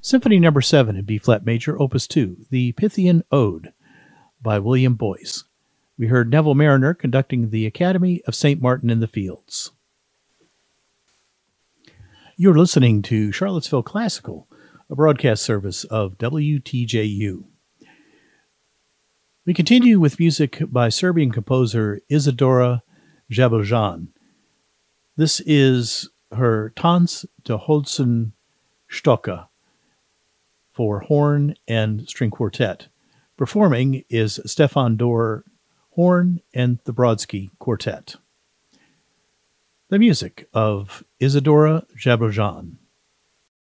Symphony Number 7 in B-flat major, Opus 2, The Pythian Ode by William Boyce. We heard Neville Mariner conducting the Academy of St. Martin in the Fields. You're listening to Charlottesville Classical, a broadcast service of WTJU. We continue with music by Serbian composer Isidora Jabljan. This is her Tanz der Holzen Stocke for horn and string quartet. Performing is Stefan Dor, horn, and the Brodsky Quartet. The music of Isidora Jabljan.